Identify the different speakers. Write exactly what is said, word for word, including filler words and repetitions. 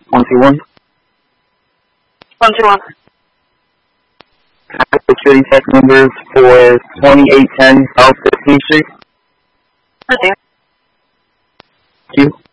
Speaker 1: one two one.
Speaker 2: one two one.
Speaker 1: Security check numbers for twenty-eight ten South fifteenth Street.
Speaker 2: Okay.
Speaker 1: Thank you.